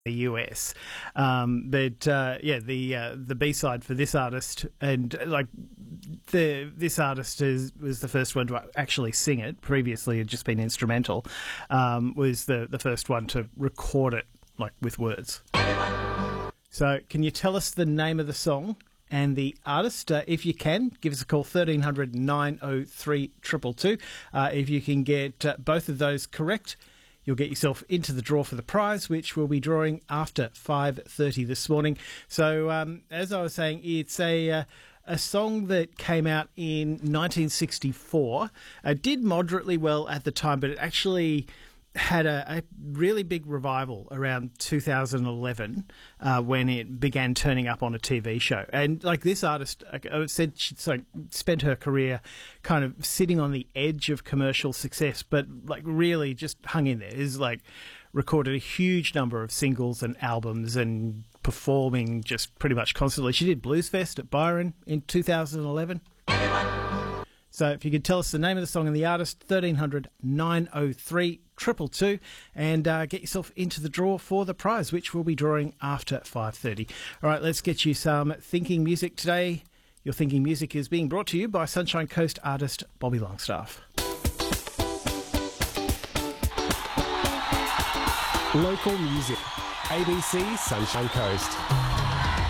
the US. The B-side for this artist, and this artist was the first one to actually sing it. Previously, had just been instrumental. Was the first one to record it with words. So, can you tell us the name of the song and the artist? If you can, give us a call, 1300 903 222. If you can get both of those correct, you'll get yourself into the draw for the prize, which we'll be drawing after 5:30 this morning. So, as I was saying, it's a song that came out in 1964. It did moderately well at the time, but it actually had a really big revival around 2011 when it began turning up on a TV show. And this artist, I said she spent her career kind of sitting on the edge of commercial success, but really just hung in there. Is recorded a huge number of singles and albums and performing just pretty much constantly. She did Blues Fest at Byron in 2011. So if you could tell us the name of the song and the artist, 1300 903 222, and get yourself into the draw for the prize, which we'll be drawing after 5:30. All right, let's get you some thinking music today. Your thinking music is being brought to you by Sunshine Coast artist Bobby Longstaff. Local music. ABC Sunshine Coast.